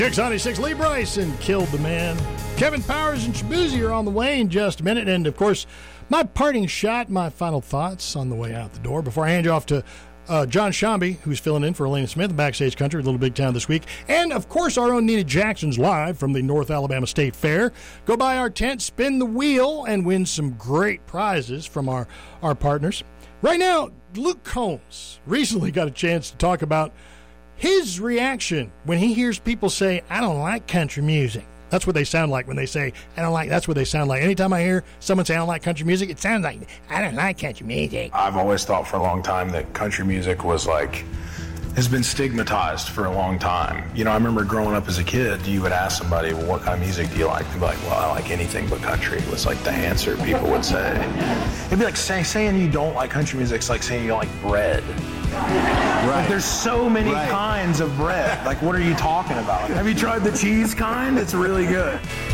Kicks 96, Lee Bryson killed the man. Kevin Powers and Shabuzi are on the way in just a minute. And, of course, my parting shot, my final thoughts on the way out the door before I hand you off to John Shambi, who's filling in for Elena Smith in Backstage Country, Little Big Town this week. And, of course, our own Nina Jackson's live from the North Alabama State Fair. Go by our tent, spin the wheel, and win some great prizes from our partners. Right now, Luke Combs recently got a chance to talk about his reaction when he hears people say, I don't like country music. That's what they sound like when they say, I don't like, that's what they sound like. Anytime I hear someone say, I don't like country music, it sounds like, I don't like country music. I've always thought for a long time that country music was has been stigmatized for a long time. You know, I remember growing up as a kid, you would ask somebody, well, what kind of music do you like? They'd be like, well, I like anything but country, was like the answer people would say. It'd be like saying you don't like country music, it's like saying you don't like bread. Right. Like, there's so many kinds of bread. Like, what are you talking about? Have you tried the cheese kind? It's really good.